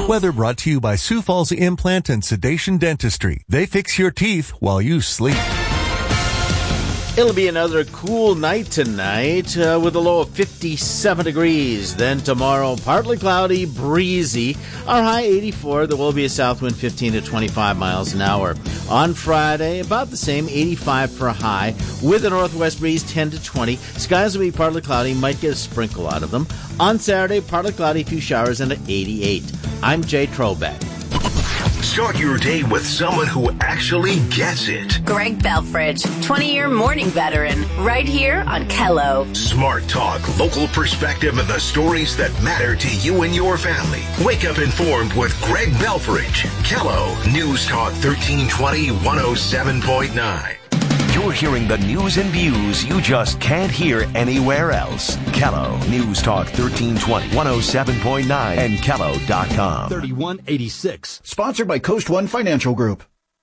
Weather brought to you by Sioux Falls Implant and Sedation Dentistry. They fix your teeth while you sleep. It'll be another cool night tonight with a low of 57 degrees. Then tomorrow, partly cloudy, breezy. Our high 84. There will be a south wind 15 to 25 miles an hour. On Friday, about the same, 85 for a high with a northwest breeze 10 to 20. Skies will be partly cloudy, might get a sprinkle out of them. On Saturday, partly cloudy, few showers and at 88. I'm Jay Trobeck. Start your day with someone who actually gets it. Greg Belfridge, 20-year morning veteran, right here on Kello. Smart talk, local perspective, and the stories that matter to you and your family. Wake up informed with Greg Belfridge. Kello, News Talk 1320, 107.9. You're hearing the news and views you just can't hear anywhere else. Kello, News Talk 1320, 107.9, and Kello.com. 3186. Sponsored by Coast One Financial Group.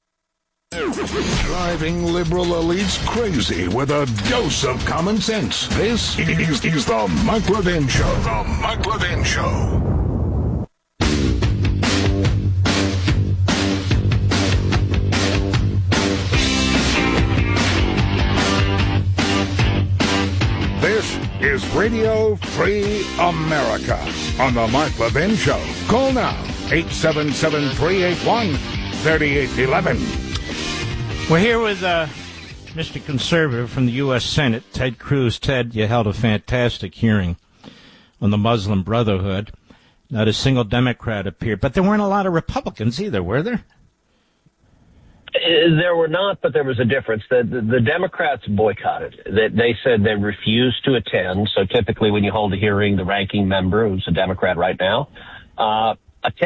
Driving liberal elites crazy with a dose of common sense. This is the Mike Levin Show. The Mike Levin Show. This is Radio Free America on the Mike Levin Show. Call now, 877-381-3811. We're here with Mr. Conservative from the U.S. Senate, Ted Cruz. Ted, you held a fantastic hearing on the Muslim Brotherhood. Not a single Democrat appeared, but there weren't a lot of Republicans either, were there? There were not, but there was a difference. The Democrats boycotted. They said they refused to attend. So typically when you hold a hearing, the ranking member, who's a Democrat right now,